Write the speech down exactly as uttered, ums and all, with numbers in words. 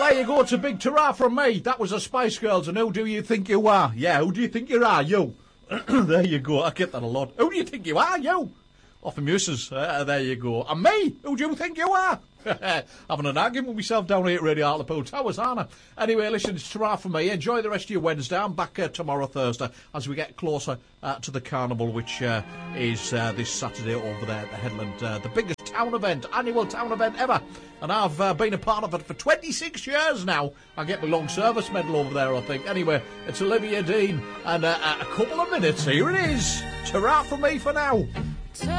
there you go. It's a big ta-ra from me. That was the Spice Girls. And who do you think you are? Yeah, who do you think you are? You. There you go. I get that a lot. Who do you think you are? You. Off the muses. Uh, there you go. And me? Who do you think you are? Having an argument with myself down here at Radio Hartlepool Towers, aren't I? Anyway, listen, it's ta-ra from me. Enjoy the rest of your Wednesday. I'm back uh, tomorrow, Thursday, as we get closer uh, to the Carnival, which uh, is uh, this Saturday over there at the Headland. Uh, the biggest town event, annual town event ever. And I've uh, been a part of it for twenty-six years now. I get my long service medal over there, I think. Anyway, it's Olivia Dean, and uh, a couple of minutes. Here it is. Ta-ra from me for now.